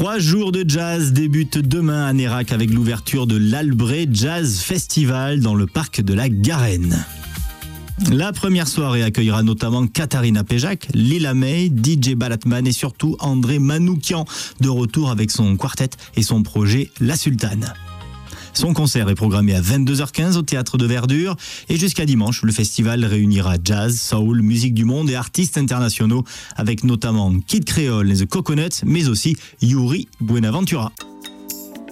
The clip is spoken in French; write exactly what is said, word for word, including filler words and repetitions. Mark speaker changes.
Speaker 1: Trois jours de jazz débutent demain à Nérac avec l'ouverture de l'Albret Jazz Festival dans le parc de la Garenne. La première soirée accueillera notamment Katharina Péjac, Lila May, D J Balatman et surtout André Manoukian, de retour avec son quartet et son projet La Sultane. Son concert est programmé à vingt-deux heures quinze au Théâtre de Verdure et jusqu'à dimanche, le festival réunira jazz, soul, musique du monde et artistes internationaux avec notamment Kid Creole et The Coconuts, mais aussi Yuri Buenaventura.